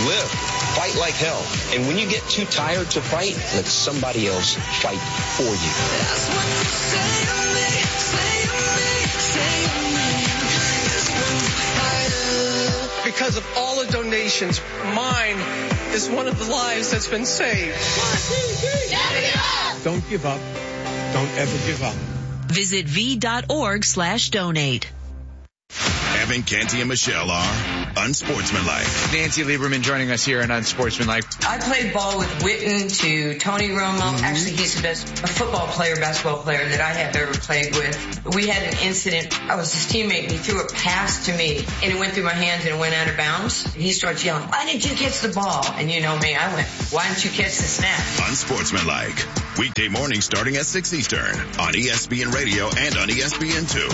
Live. Fight like hell. And when you get too tired to fight, let somebody else fight for you. That's what you say to me, say to me, say to me. This one's harder. Because of all the donations, mine is one of the lives that's been saved. 1, 2, 3. Never give up. Don't give up. Don't ever give up. Visit v.org/donate. Evan, Canty, and Michelle are unsportsmanlike. Nancy Lieberman joining us here on Unsportsmanlike. I played ball with Witten to Tony Romo. Actually, he's the best football player, basketball player that I have ever played with. We had an incident. I was his teammate, and he threw a pass to me, and it went through my hands and it went out of bounds. He starts yelling, "Why didn't you catch the ball?" And you know me, I went, "Why didn't you catch the snap?" Unsportsmanlike. Weekday mornings starting at 6 Eastern on ESPN Radio and on ESPN2.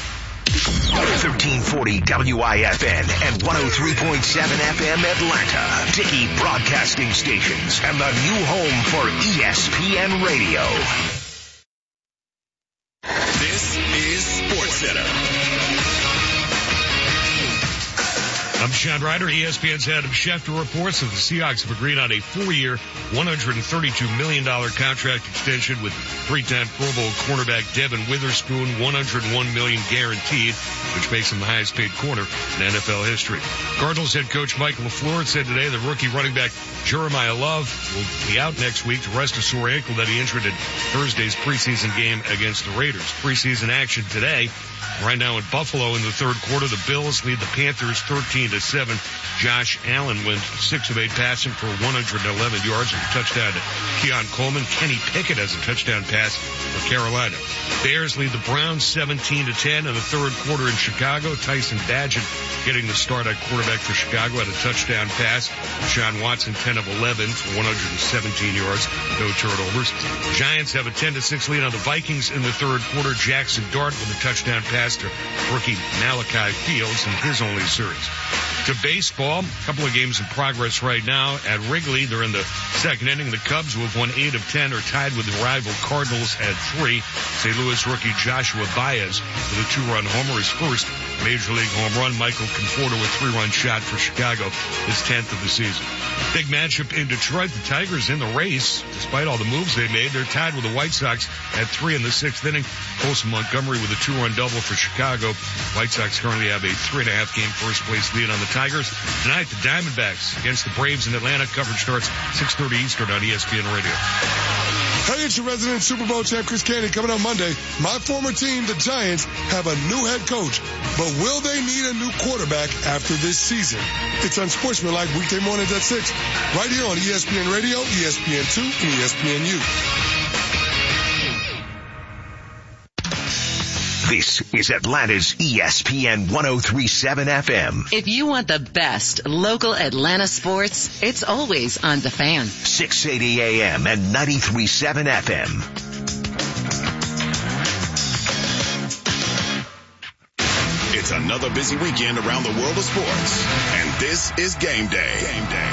1340 WIFN and 103.7 FM Atlanta. Dickey Broadcasting Stations and the new home for ESPN Radio. This is SportsCenter. I'm Sean Ryder. ESPN's Adam Schefter reports that the Seahawks have agreed on a 4-year, $132 million contract extension with three-time Pro Bowl cornerback Devin Witherspoon, $101 million guaranteed, which makes him the highest-paid corner in NFL history. Cardinals head coach Michael LaFleur said today that rookie running back Jeremiah Love will be out next week to rest a sore ankle that he injured in Thursday's preseason game against the Raiders. Preseason action today. Right now in Buffalo in the third quarter, the Bills lead the Panthers 13-7. Josh Allen went 6 of 8 passing for 111 yards and a touchdown to Keon Coleman. Kenny Pickett has a touchdown pass for Carolina. Bears lead the Browns 17-10 in the third quarter in Chicago. Tyson Bagent getting the start at quarterback for Chicago had a touchdown pass. Deshaun Watson 10 of 11 for 117 yards, no turnovers. Giants have a 10-6 lead on the Vikings in the third quarter. Jackson Dart with a touchdown pass to rookie Malachi Fields in his only series. To baseball, a couple of games in progress right now at Wrigley. They're in the second inning. The Cubs, who have won 8 of 10, are tied with the rival Cardinals at 3. St. Louis rookie Joshua Baez with a 2-run homer, his first Major League home run. Michael Conforto with a 3-run shot for Chicago, his 10th of the season. Big matchup in Detroit. The Tigers in the race. Despite all the moves they made, they're tied with the White Sox at 3 in the 6th inning. Colson Montgomery with a 2-run double for Chicago. White Sox currently have a 3.5 game first place lead on the Tigers. Tonight, the Diamondbacks against the Braves in Atlanta. Coverage starts 6:30 Eastern on ESPN Radio. Hey, it's your resident Super Bowl champ, Chris Canty, coming on Monday. My former team, the Giants, have a new head coach, but will they need a new quarterback after this season? It's Unsportsmanlike weekday mornings at 6, right here on ESPN Radio, ESPN2, and ESPNU. This is Atlanta's ESPN 103.7 FM. If you want the best local Atlanta sports, it's always on The Fan. 680 AM and 93.7 FM. It's another busy weekend around the world of sports, and this is Game Day. Game Day.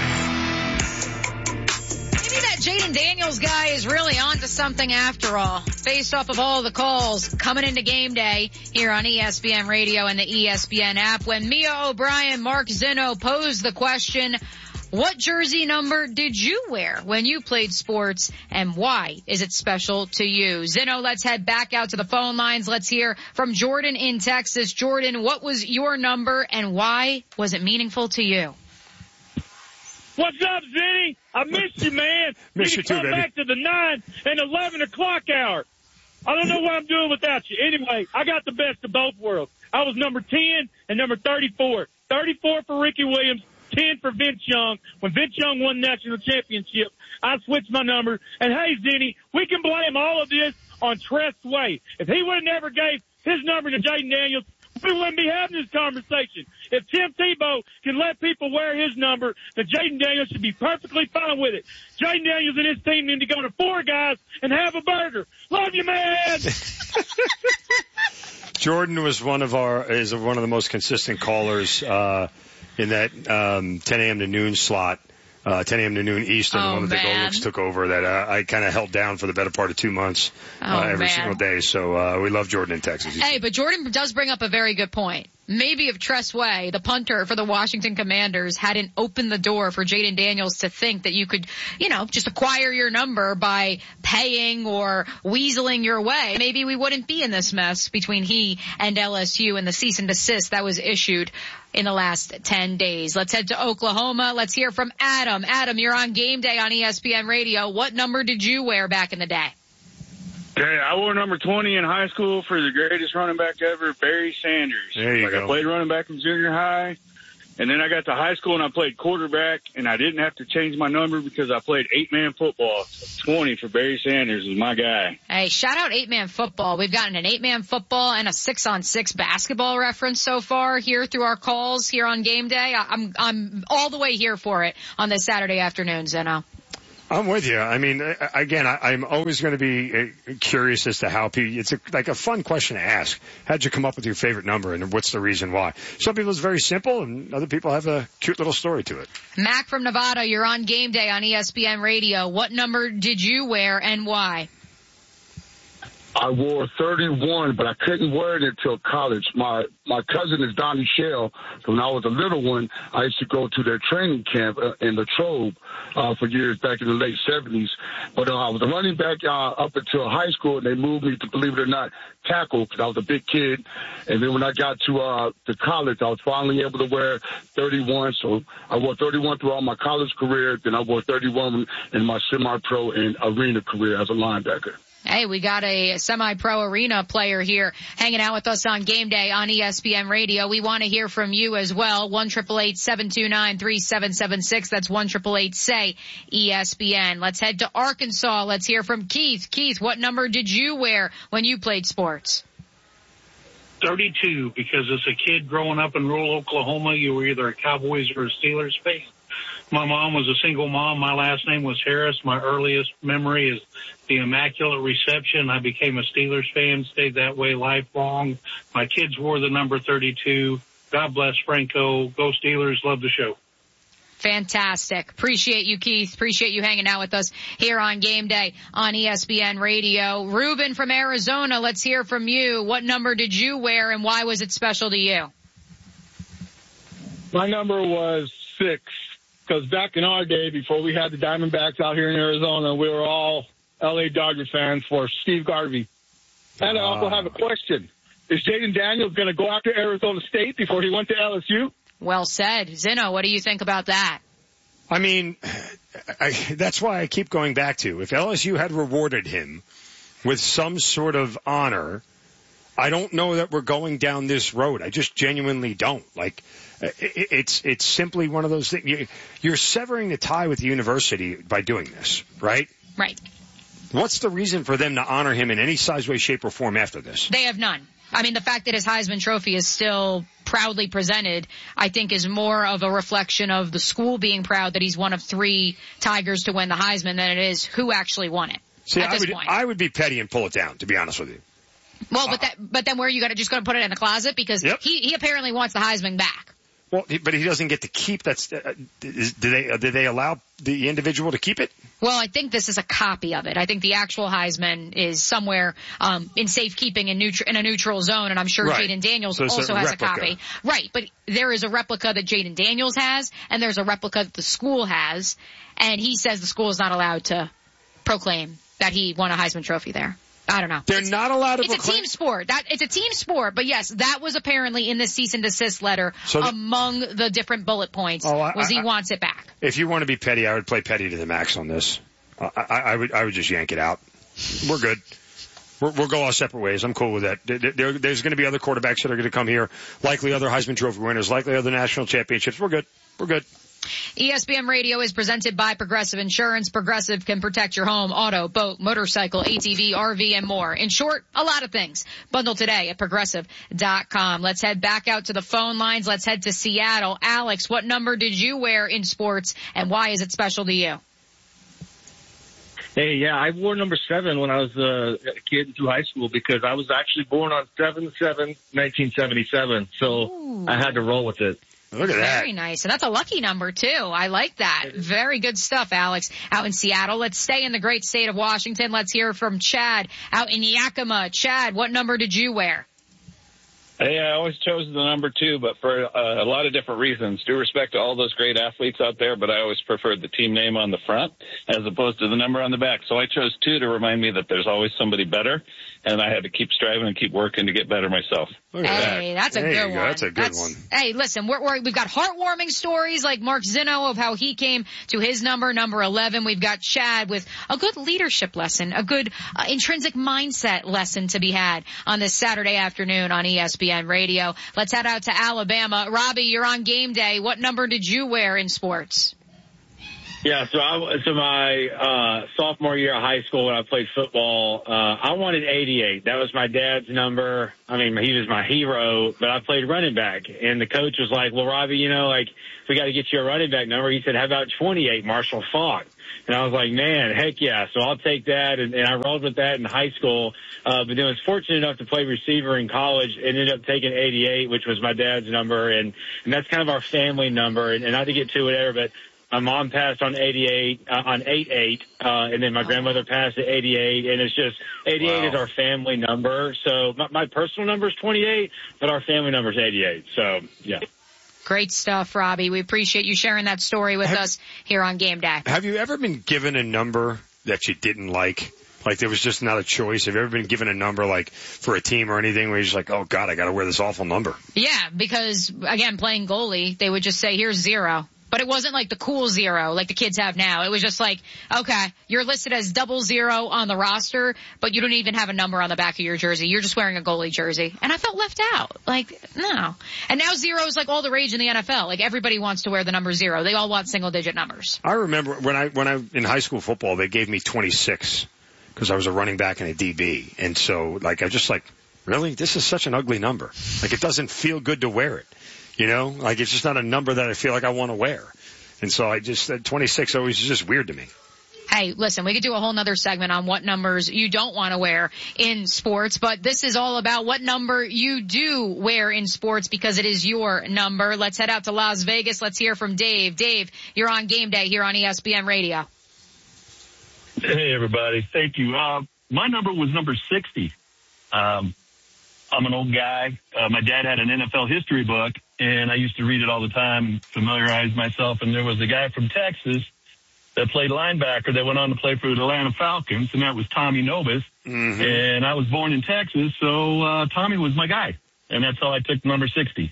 Maybe that Jaden Daniels guy is really onto something after all, based off of all the calls coming into Game Day here on ESPN Radio and the ESPN app. When Mia O'Brien, Mark Zinno posed the question, what jersey number did you wear when you played sports, and why is it special to you? Zinno, let's head back out to the phone lines. Let's hear from Jordan in Texas. Jordan, what was your number, and why was it meaningful to you? What's up, Zinny? I missed you, man. Miss you too, come baby. back to the 9 and 11 o'clock hour. I don't know what I'm doing without you. Anyway, I got the best of both worlds. I was number 10 and number 34. 34 for Ricky Williams, 10 for Vince Young. When Vince Young won the national championship, I switched my number. And hey, Zinny, we can blame all of this on Tress Way. If he would have never gave his number to Jaden Daniels, we wouldn't be having this conversation. If Tim Tebow can let people wear his number, then Jaden Daniels should be perfectly fine with it. Jaden Daniels and his team need to go to 4 guys and have a burger. Love you, man! Jordan was one of the most consistent callers in that 10 a.m. to noon slot. 10 a.m. to noon Eastern, the one that the Golix took over that I kind of held down for the better part of 2 months every single day. So we love Jordan in Texas. Hey, but Jordan does bring up a very good point. maybe if Tress Way, the punter for the Washington Commanders, hadn't opened the door for Jaden Daniels to think that you could, just acquire your number by paying or weaseling your way, maybe we wouldn't be in this mess between he and LSU and the cease and desist that was issued in the last 10 days. Let's head to Oklahoma. Let's hear from Adam. Adam, you're on Game Day on ESPN Radio. What number did you wear back in the day? Okay, I wore number 20 in high school for the greatest running back ever, Barry Sanders. There you go. I played running back in junior high, and then I got to high school and I played quarterback, and I didn't have to change my number because I played 8-man football. 20 for Barry Sanders is my guy. Hey, shout out 8-man football. We've gotten an 8-man football and a 6-on-6 basketball reference so far here through our calls here on Game Day. I'm all the way here for it on this Saturday afternoon, Zeno. I'm with you. I mean, again, I'm always going to be curious as to how people, it's like a fun question to ask. How'd you come up with your favorite number and what's the reason why? Some people it's very simple and other people have a cute little story to it. Mac from Nevada, you're on Game Day on ESPN Radio. What number did you wear and why? I wore 31, but I couldn't wear it until college. My cousin is Donnie Shell. When I was a little one, I used to go to their training camp in Latrobe for years back in the late 70s. But I was a running back up until high school, and they moved me to, believe it or not, tackle because I was a big kid. And then when I got to college, I was finally able to wear 31. So I wore 31 throughout my college career. Then I wore 31 in my semi-pro and arena career as a linebacker. Hey, we got a semi-pro arena player here hanging out with us on Game Day on ESPN Radio. We want to hear from you as well. 1-888-729-3776. That's 1-888-SAY-ESPN. Let's head to Arkansas. Let's hear from Keith. Keith, what number did you wear when you played sports? 32, because as a kid growing up in rural Oklahoma, you were either a Cowboys or a Steelers fan. My mom was a single mom. My last name was Harris. My earliest memory is the Immaculate Reception. I became a Steelers fan, stayed that way lifelong. My kids wore the number 32. God bless Franco. Go Steelers. Love the show. Fantastic. Appreciate you, Keith. Appreciate you hanging out with us here on Game Day on ESPN Radio. Ruben from Arizona, let's hear from you. What number did you wear and why was it special to you? My number was 6. Because back in our day, before we had the Diamondbacks out here in Arizona, we were all L.A. Dodger fans for Steve Garvey. And I also have a question. Is Jaden Daniels going to go after Arizona State before he went to LSU? Well said. Zeno, what do you think about that? I mean, that's why I keep going back to, if LSU had rewarded him with some sort of honor, I don't know that we're going down this road. I just genuinely don't. Like, it's simply one of those things. You're severing the tie with the university by doing this, right? Right. What's the reason for them to honor him in any size, way, shape, or form after this? They have none. I mean, the fact that his Heisman Trophy is still proudly presented, I think, is more of a reflection of the school being proud that he's one of 3 Tigers to win the Heisman than it is who actually won it. See, at this point. I would be petty and pull it down, to be honest with you. Well, but then where are you just going to put it in the closet? Because he apparently wants the Heisman back. Well, but he doesn't get to keep that. Do they allow the individual to keep it? Well, I think this is a copy of it. I think the actual Heisman is somewhere in safekeeping in a neutral zone, and I'm sure right. Jaden Daniels so also has replica. a copy. Right, but there is a replica that Jaden Daniels has, and there's a replica that the school has, and he says the school is not allowed to proclaim that he won a Heisman Trophy there. I don't know. They're not allowed to proclaim. It's a team sport. It's a team sport, but yes, that was apparently in the cease and desist letter among the different bullet points he wants it back. If you want to be petty, I would play petty to the max on this. I would just yank it out. We're good. We'll go our separate ways. I'm cool with that. There's going to be other quarterbacks that are going to come here, likely other Heisman Trophy winners, likely other national championships. We're good. We're good. ESPN Radio is presented by Progressive Insurance. Progressive can protect your home, auto, boat, motorcycle, ATV, RV, and more. In short, a lot of things. Bundle today at Progressive.com. Let's head back out to the phone lines. Let's head to Seattle. Alex, what number did you wear in sports, and why is it special to you? Hey, yeah, I wore number 7 when I was a kid through high school because I was actually born on 7/7/1977, so I had to roll with it. Look at that. Very nice. And that's a lucky number, too. I like that. Very good stuff, Alex, out in Seattle. Let's stay in the great state of Washington. Let's hear from Chad out in Yakima. Chad, what number did you wear? Hey, I always chose the number 2, but for a lot of different reasons. Due respect to all those great athletes out there, but I always preferred the team name on the front as opposed to the number on the back. So I chose 2 to remind me that there's always somebody better, and I had to keep striving and keep working to get better myself. Hey, that's a good one. That's a good one. Hey, listen, we've got heartwarming stories like Mark Zinno of how he came to his number 11. We've got Chad with a good leadership lesson, a good intrinsic mindset lesson to be had on this Saturday afternoon on ESPN Radio. Let's head out to Alabama. Robbie, you're on game day. What number did you wear in sports? Yeah, so my sophomore year of high school when I played football, I wanted 88. That was my dad's number. I mean, he was my hero, but I played running back. And the coach was like, well, Robbie, we got to get you a running back number. He said, how about 28, Marshall Faulk? And I was like, man, heck yeah. So I'll take that. And I rolled with that in high school. But then I was fortunate enough to play receiver in college. Ended up taking 88, which was my dad's number. And that's kind of our family number. And not to get to whatever, but my mom passed on 88, on 88. And then my grandmother passed at 88. And it's just 88 is our family number. So my personal number is 28, but our family number is 88. So yeah. Great stuff, Robbie. We appreciate you sharing that story with us here on Game Day. Have you ever been given a number that you didn't like? Like there was just not a choice? Have you ever been given a number like for a team or anything where you're just like, oh God, I got to wear this awful number? Yeah, because again, playing goalie, they would just say, here's 0. But it wasn't like the cool 0 like the kids have now. It was just like, okay, you're listed as 00 on the roster, but you don't even have a number on the back of your jersey. You're just wearing a goalie jersey. And I felt left out. Like, no. And now 0 is like all the rage in the NFL. Like everybody wants to wear the number 0. They all want single digit numbers. I remember when I in high school football, they gave me 26 because I was a running back and a DB. And so like, I just like, really? This is such an ugly number. Like it doesn't feel good to wear it. You know, like it's just not a number that I feel like I want to wear. And so 26 always is just weird to me. Hey, listen, we could do a whole nother segment on what numbers you don't want to wear in sports, but this is all about what number you do wear in sports because it is your number. Let's head out to Las Vegas. Let's hear from Dave. Dave, you're on Game Day here on ESPN Radio. Hey, everybody. Thank you. My number was number 60. I'm an old guy. My dad had an NFL history book, and I used to read it all the time, familiarize myself. And there was a guy from Texas that played linebacker that went on to play for the Atlanta Falcons, and that was Tommy Nobis. Mm-hmm. And I was born in Texas, so Tommy was my guy. And that's how I took number 60.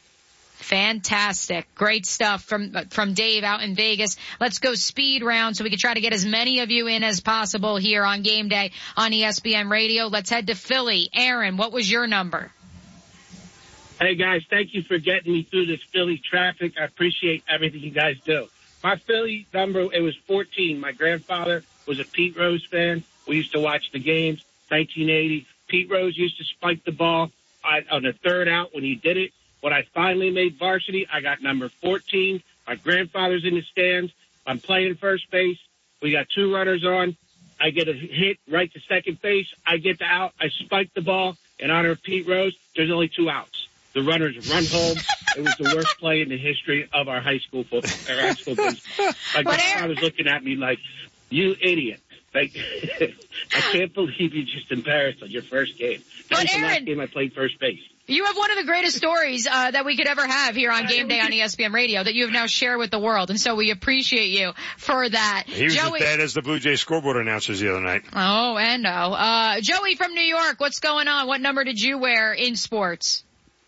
Fantastic. Great stuff from Dave out in Vegas. Let's go speed round so we can try to get as many of you in as possible here on Game Day on ESPN Radio. Let's head to Philly. Aaron, what was your number? Hey, guys, thank you for getting me through this Philly traffic. I appreciate everything you guys do. My Philly number, it was 14. My grandfather was a Pete Rose fan. We used to watch the games, 1980. Pete Rose used to spike the ball on the third out when he did it. When I finally made varsity, I got number 14. My grandfather's in the stands. I'm playing first base. We got 2 runners on. I get a hit right to second base. I get the out. I spike the ball. In honor of Pete Rose, there's only 2 outs. The runners run home. It was the worst play in the history of our high school football, our high school baseball. My grandfather's looking at me like, you idiot. Like, I can't believe you just embarrassed on your first game. That was the last game I played first base. You have one of the greatest stories that we could ever have here on Game Day on ESPN Radio that you have now shared with the world, and so we appreciate you for that. He was as bad as the Blue Jays scoreboard announcers the other night. Oh, and no. Joey from New York, what's going on? What number did you wear in sports?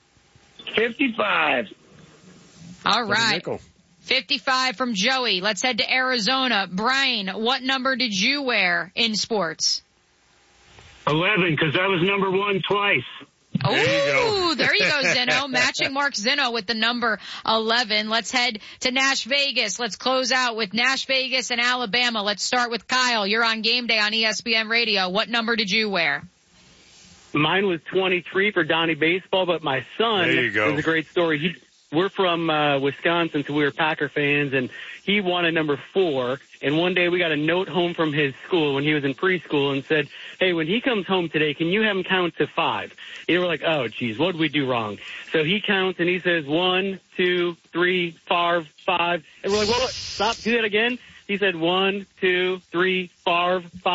55. All right. 55 from Joey. Let's head to Arizona. Brian, what number did you wear in sports? 11, because I was number 1 twice. Oh, there you go, Zinno. Matching Mark Zinno with the number 11. Let's head to Nash Vegas. Let's close out with Nash Vegas and Alabama. Let's start with Kyle. You're on Game Day on ESPN Radio. What number did you wear? Mine was 23 for Donnie Baseball, but my son, there you go. It was a great story. We're from Wisconsin, so we were Packer fans, and he wanted number 4. And one day we got a note home from his school when he was in preschool and said, hey, when he comes home today, can you have him count to 5? And we're like, oh, geez, what did we do wrong? So he counts, and he says 1, 2, 3, 4, 5. And we're like, well, stop, do that again. He said 1, 2, 3, 4, 5.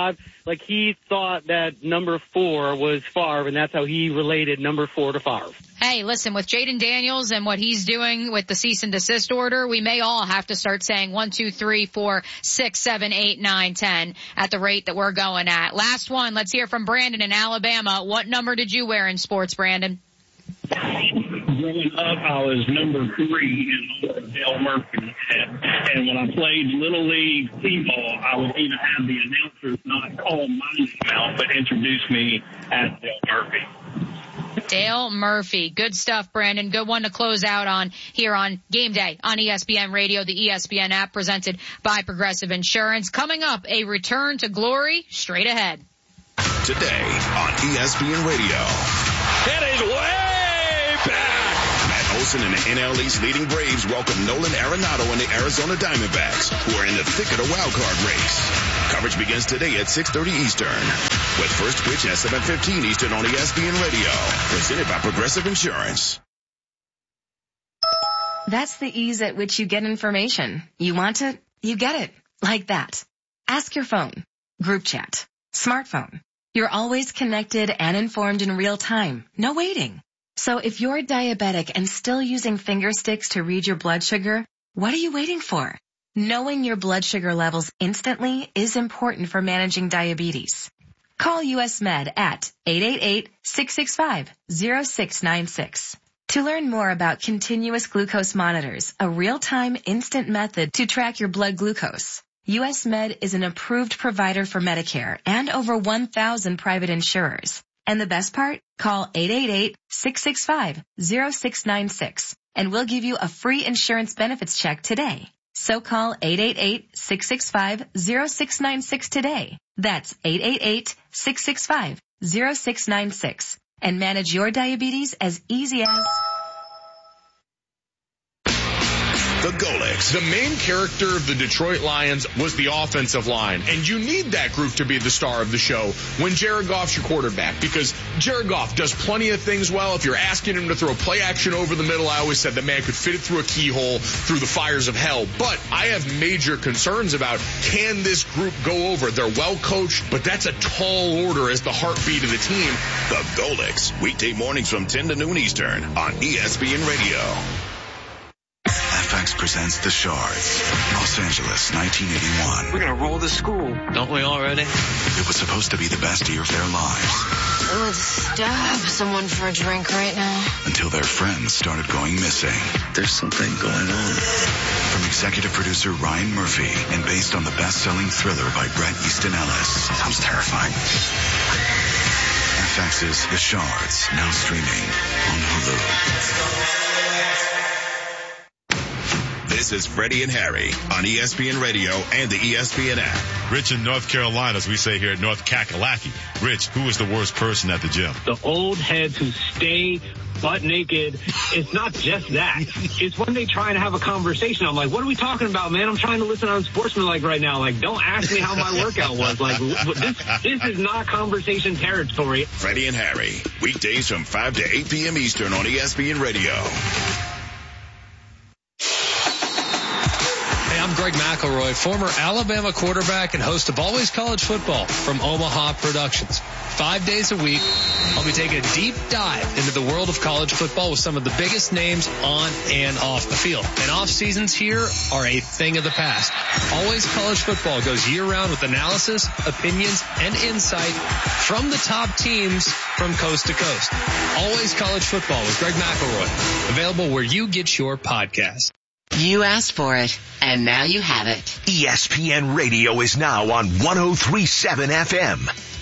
Like he thought that number 4 was Favre, and that's how he related number 4 to Favre. Hey, listen, with Jaden Daniels and what he's doing with the cease and desist order, we may all have to start saying 1, 2, 3, 4, 6, 7, 8, 9, 10 at the rate that we're going at. Last one, let's hear from Brandon in Alabama. What number did you wear in sports, Brandon? Growing up, I was number 3 in Dale Murphy. And when I played Little League T-ball, I would even have the announcers not call my name out, but introduce me as Dale Murphy. Dale Murphy. Good stuff, Brandon. Good one to close out on here on Game Day on ESPN Radio, the ESPN app presented by Progressive Insurance. Coming up, a return to glory straight ahead. Today on ESPN Radio. It is way back. Matt Olson and the NL East leading Braves welcome Nolan Arenado and the Arizona Diamondbacks, who are in the thick of the wild card race. Coverage begins today at 6:30 Eastern, with first pitch at 7:15 Eastern on ESPN Radio, presented by Progressive Insurance. That's the ease at which you get information. You want it, you get it. Like that. Ask your phone. Group chat. Smartphone. You're always connected and informed in real time. No waiting. So if you're diabetic and still using finger sticks to read your blood sugar, what are you waiting for? Knowing your blood sugar levels instantly is important for managing diabetes. Call US Med at 888-665-0696. To learn more about continuous glucose monitors, a real-time instant method to track your blood glucose. US Med is an approved provider for Medicare and over 1,000 private insurers. And the best part? Call 888-665-0696 and we'll give you a free insurance benefits check today. So call 888-665-0696 today. That's 888-665-0696 and manage your diabetes as easy as... The Golics. The main character of the Detroit Lions was the offensive line, and you need that group to be the star of the show when Jared Goff's your quarterback, because Jared Goff does plenty of things well. If you're asking him to throw play action over the middle, I always said the man could fit it through a keyhole through the fires of hell. But I have major concerns about, can this group go over? They're well coached, but that's a tall order as the heartbeat of the team. The Golics, weekday mornings from 10 to noon Eastern on ESPN Radio. FX presents The Shards, Los Angeles, 1981. We're going to roll the school, don't we already? It was supposed to be the best year of their lives. I would stab someone for a drink right now. Until their friends started going missing. There's something going on. From executive producer Ryan Murphy and based on the best-selling thriller by Bret Easton Ellis. Sounds terrifying. FX's The Shards, now streaming on Hulu. This is Freddie and Harry on ESPN Radio and the ESPN app. Rich in North Carolina, as we say here at North Kakalaki. Rich, who was the worst person at the gym? The old heads who stay butt naked. It's not just that. It's when they try and have a conversation. I'm like, what are we talking about, man? I'm trying to listen on Sportsmanlike right now. Like, don't ask me how my workout was. Like, this is not conversation territory. Freddie and Harry, weekdays from 5 to 8 p.m. Eastern on ESPN Radio. I'm Greg McElroy, former Alabama quarterback and host of Always College Football from Omaha Productions. 5 days a week, I'll be taking a deep dive into the world of college football with some of the biggest names on and off the field. And off seasons here are a thing of the past. Always College Football goes year-round with analysis, opinions, and insight from the top teams from coast to coast. Always College Football with Greg McElroy, available where you get your podcast. You asked for it, and now you have it. ESPN Radio is now on 103.7 FM.